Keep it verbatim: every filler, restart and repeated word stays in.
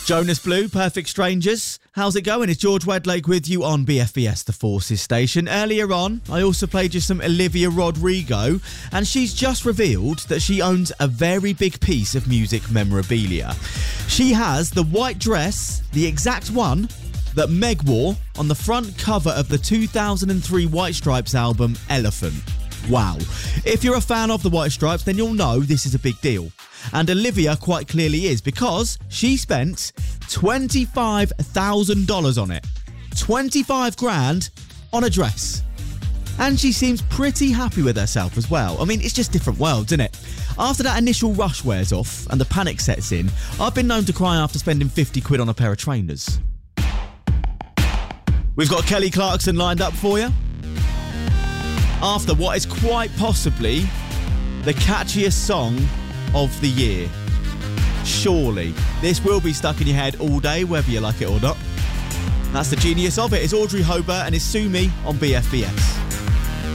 Jonas Blue, Perfect Strangers. How's it going? It's George Wedlake with you on B F B S, the Forces station. Earlier on, I also played you some Olivia Rodrigo, and she's just revealed that she owns a very big piece of music memorabilia. She has the white dress, the exact one that Meg wore on the front cover of the two thousand three White Stripes album, Elephant. Wow. If you're a fan of the White Stripes, then you'll know this is a big deal. And Olivia quite clearly is, because she spent twenty-five thousand dollars on it. twenty-five grand on a dress. And she seems pretty happy with herself as well. I mean, it's just different worlds, isn't it? After that initial rush wears off and the panic sets in, I've been known to cry after spending fifty quid on a pair of trainers. We've got Kelly Clarkson lined up for you. After what is quite possibly the catchiest song of the year. Surely. This will be stuck in your head all day, whether you like it or not. That's the genius of it. It's Audrey Hobart and it's Sue Me on B F B S.